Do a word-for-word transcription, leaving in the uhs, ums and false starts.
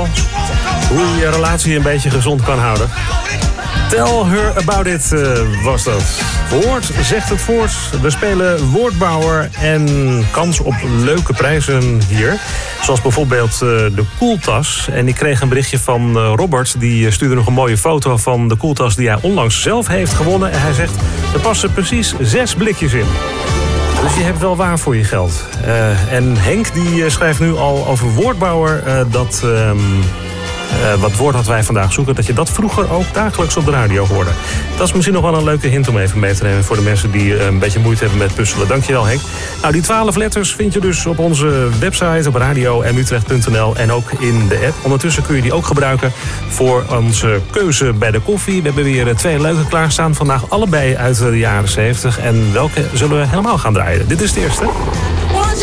Hoe je je relatie een beetje gezond kan houden. Tell her about it uh, was dat. Woord zegt het voort. We spelen woordbouwer en kans op leuke prijzen hier. Zoals bijvoorbeeld uh, de koeltas. En ik kreeg een berichtje van uh, Robert. Die stuurde nog een mooie foto van de koeltas die hij onlangs zelf heeft gewonnen. En hij zegt, er passen precies zes blikjes in. Dus je hebt wel waar voor je geld. Uh, en Henk die uh, schrijft nu al over woordbouwer. Uh, dat... Um, Uh, wat woord dat wij vandaag zoeken, dat je dat vroeger ook dagelijks op de radio hoorde. Dat is misschien nog wel een leuke hint om even mee te nemen voor de mensen die uh, een beetje moeite hebben met puzzelen. Dankjewel, Henk. Nou, die twaalf letters vind je dus op onze website op radio m utrecht punt n l en ook in de app. Ondertussen kun je die ook gebruiken voor onze keuze bij de koffie. We hebben weer twee leuke klaarstaan. Vandaag allebei uit de jaren zeventig. En welke zullen we helemaal gaan draaien? Dit is de eerste.